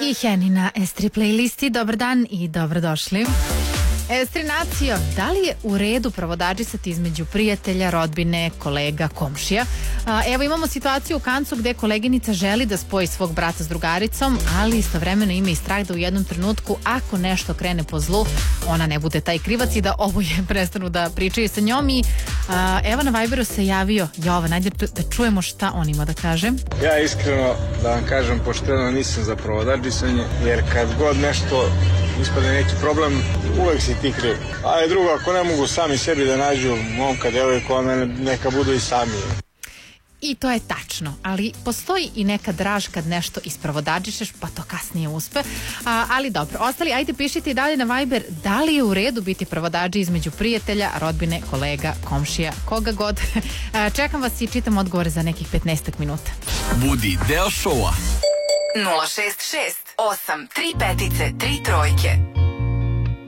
I Heni na Estri playlisti. Dobar dan i dobrodošli. Estri nacio, da li je u redu provodadžisati između prijatelja, rodbine, kolega, komšija? Evo imamo situaciju u Kancu gde koleginica želi da spoji svog brata s drugaricom, ali istovremeno ima i strah da u jednom trenutku, ako nešto krene po zlu, ona ne bude taj krivac i da oboje prestanu da pričaju sa njom. I evo na Viberu se javio Jovan, ajde da čujemo šta on ima da kaže. Ja iskreno, da vam kažem, pošteno nisam za provodadžisanje, jer kad god nešto ispade neki problem, uvek si ti kriv. Ali drugo, ako ne mogu sami sebi da nađu momka, devojku, onda neka budu i sami. I to je tačno, ali postoji i neka draž kad nešto isprovodadžišeš, pa to kasnije uspe. Ali dobro, ostali, ajde pišite i dalje na Viber, da li je u redu biti provodadži između prijatelja, rodbine, kolega, komšija, koga god. Čekam vas i čitam odgovore za nekih 15 minuta. Budi deo šova. 066 8 3 petice 3 trojke.